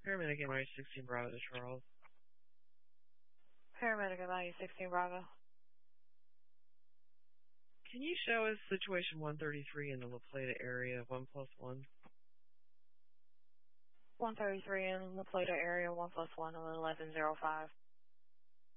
Paramedic MI 16 Bravo to Charles. Paramedic MI 16 Bravo. Can you show us situation 133 in the La Plata area, 1+1? 133 in La Plata area, 1+1 on 1105.